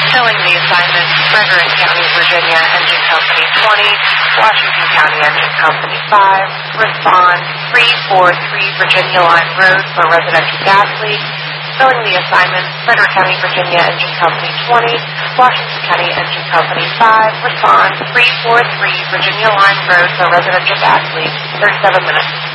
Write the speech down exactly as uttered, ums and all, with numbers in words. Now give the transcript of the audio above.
Filling the assignment, Frederick County, Virginia, Engine Company twenty, Washington County, Engine Company five, respond three four three Virginia Line Road for residential gas leak. Filling the assignment, Frederick County, Virginia, Engine Company twenty, Washington County, Engine Company five, respond three four three Virginia Line Road for residential gas leak, thirty-seven minutes.